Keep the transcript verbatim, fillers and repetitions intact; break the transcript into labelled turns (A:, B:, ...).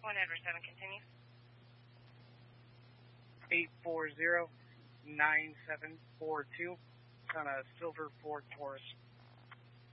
A: one Edward seven, continue.
B: eight four zero nine seven four two on a silver Ford Taurus.